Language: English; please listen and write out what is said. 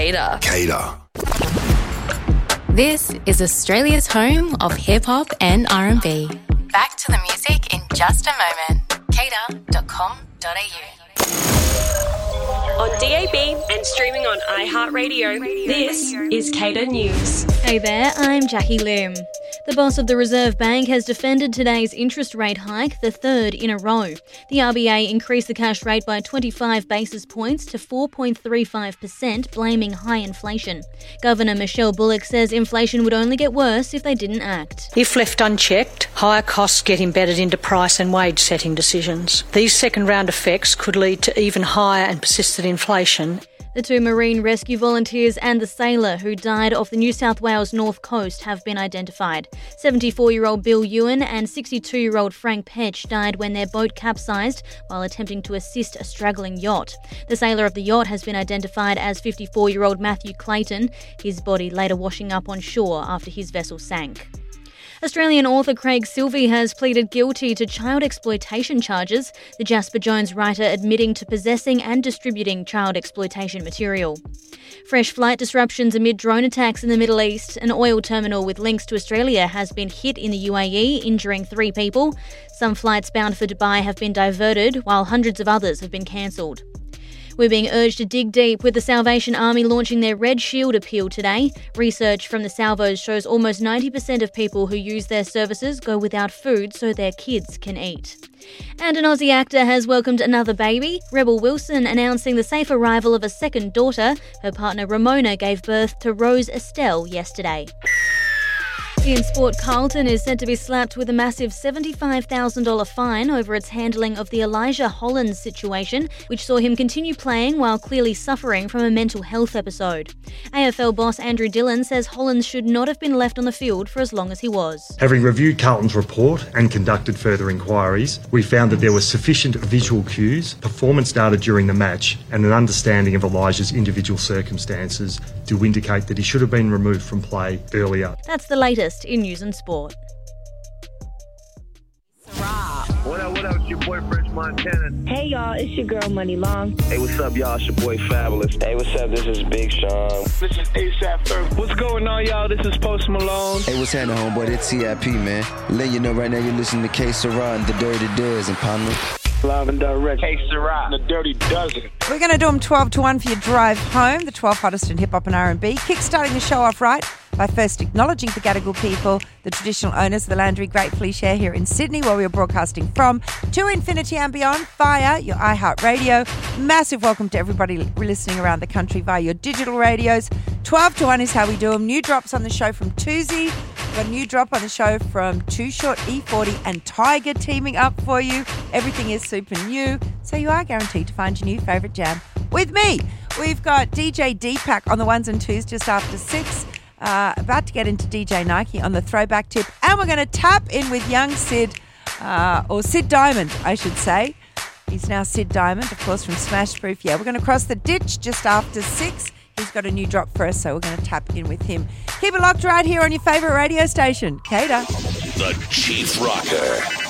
Cater. Cater. This is Australia's home of hip-hop and R&B. Back to the music in just a moment. cater.com.au. On DAB and streaming on iHeartRadio, this is Cater News. Hey there, I'm Jackie Lim. The boss of the Reserve Bank has defended today's interest rate hike, the third in a row. The RBA increased the cash rate by 25 basis points to 4.35%, blaming high inflation. Governor Michelle Bullock says inflation would only get worse if they didn't act. If left unchecked, higher costs get embedded into price and wage setting decisions. These second-round effects could lead to even higher and persistent inflation. The two marine rescue volunteers and the sailor who died off the New South Wales north coast have been identified. 74-year-old Bill Ewan and 62-year-old Frank Petch died when their boat capsized while attempting to assist a struggling yacht. The sailor of the yacht has been identified as 54-year-old Matthew Clayton, his body later washing up on shore after his vessel sank. Australian author Craig Silvey has pleaded guilty to child exploitation charges, the Jasper Jones writer admitting to possessing and distributing child exploitation material. Fresh flight disruptions amid drone attacks in the Middle East. An oil terminal with links to Australia has been hit in the UAE, injuring 3 people. Some flights bound for Dubai have been diverted, while hundreds of others have been cancelled. We're being urged to dig deep, with the Salvation Army launching their Red Shield appeal today. Research from the Salvos shows almost 90% of people who use their services go without food so their kids can eat. And an Aussie actor has welcomed another baby, Rebel Wilson announcing the safe arrival of a second daughter. Her partner Ramona gave birth to Rose Estelle yesterday. In sport, Carlton is said to be slapped with a massive $75,000 fine over its handling of the Elijah Hollins situation, which saw him continue playing while clearly suffering from a mental health episode. AFL boss Andrew Dillon says Hollins should not have been left on the field for as long as he was. Having reviewed Carlton's report and conducted further inquiries, we found that there were sufficient visual cues, performance data during the match, and an understanding of Elijah's individual circumstances to indicate that he should have been removed from play earlier. That's the latest in news and sport. What up, it's your boy French Montana. Hey y'all, it's your girl Money Long. Hey, what's up y'all, it's your boy Fabulous. Hey, what's up, this is Big Sean. This is ASAP Ferg. What's going on y'all, this is Post Malone. Hey, what's happening homeboy, it's CIP man. Let you know right now you're listening to K Sarah and the Dirty Dozen, partner. Live and direct. K Sarah and the Dirty Dozen. We're going to do them 12 to 1 for your drive home, the 12 hottest in hip-hop and R&B. Kickstarting the show off right by first acknowledging the Gadigal people, the traditional owners of the land we gratefully share here in Sydney, where we are broadcasting from, to infinity and beyond via your iHeartRadio. Massive welcome to everybody listening around the country via your digital radios. 12 to 1 is how we do them. New drops on the show from Tuesday. We've got a new drop on the show from Too Short, E40 and Tiger teaming up for you. Everything is super new, so you are guaranteed to find your new favourite jam with me. We've got DJ Deepak on the ones and twos just after 6. About to get into DJ Nike on the throwback tip. And we're going to tap in with young Sid, or Sid Diamond, I should say. He's now Sid Diamond, of course, from Smash Proof. Yeah, we're going to cross the ditch just after 6. He's got a new drop for us, so we're going to tap in with him. Keep it locked right here on your favourite radio station, Cater. The Chief Rocker.